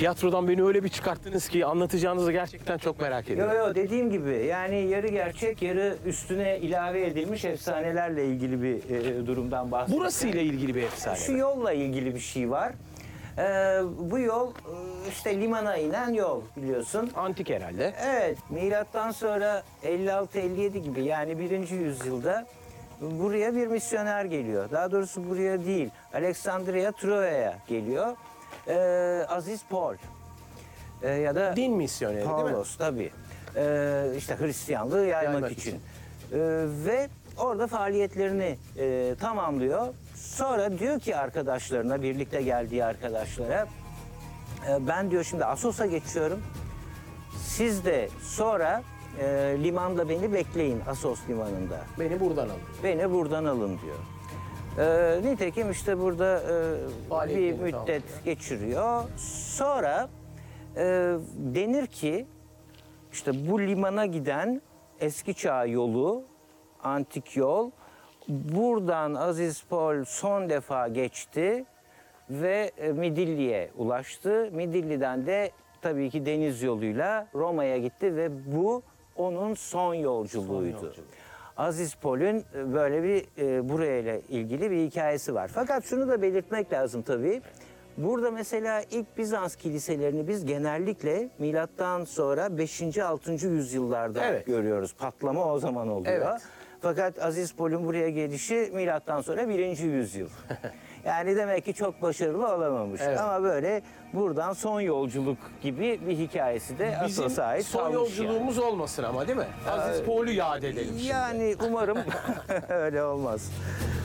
tiyatrodan beni öyle bir çıkarttınız ki anlatacağınızı gerçekten çok merak ediyorum. Yo dediğim gibi yani yarı gerçek yarı üstüne ilave edilmiş efsanelerle ilgili bir durumdan bahsediyorum. Burası ile ilgili bir efsane. Şu yolla ilgili bir şey var. Bu yol işte limana inen yol biliyorsun. Antik herhalde. Evet, milattan sonra 56-57 gibi yani 1. yüzyılda buraya bir misyoner geliyor. Daha doğrusu buraya değil, Alexandria Troya'ya geliyor. Aziz Paul ya da Din misyoneri değil mi? Paulos tabii. İşte Hristiyanlığı yaymak için. Ve orada faaliyetlerini tamamlıyor. Sonra diyor ki arkadaşlarına, birlikte geldiği arkadaşlara, ben diyor şimdi Assos'a geçiyorum. Siz de sonra limanda beni bekleyin Assos limanında. Beni buradan alın. Beni buradan alın diyor. Nitekim işte burada bir Faaliyetlerini müddet tamamlıyor. geçiriyor. Sonra denir ki işte bu limana giden eski çağ yolu, antik yol, buradan Aziz Paul son defa geçti ve Midilli'ye ulaştı. Midilli'den de tabii ki deniz yoluyla Roma'ya gitti ve bu onun son yolculuğuydu. Aziz Paul'ün böyle bir burayla ilgili bir hikayesi var. Fakat şunu da belirtmek lazım tabii. Burada mesela ilk Bizans kiliselerini biz genellikle milattan sonra 5. 6. yüzyıllarda Evet. görüyoruz. Patlama o zaman oluyor. Evet. Fakat Aziz Paul'ün buraya gelişi milattan sonra 1. yüzyıl. Yani demek ki çok başarılı olamamış. Evet. Ama böyle buradan son yolculuk gibi bir hikayesi de Bizim Assos'a ait son kalmış yolculuğumuz olmasın ama değil mi? Aziz Paul'u yad edelim yani. şimdi. Yani umarım öyle olmaz.